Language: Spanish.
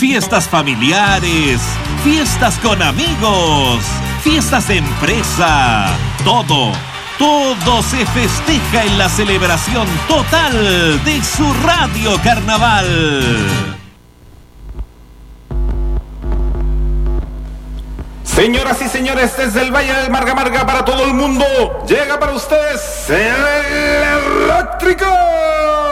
fiestas familiares, fiestas con amigos, fiestas de empresa, todo se festeja en la celebración total de su Radio Carnaval. Señoras y señores, desde el Valle del Marga Marga para todo el mundo, llega para ustedes el Eléctrico.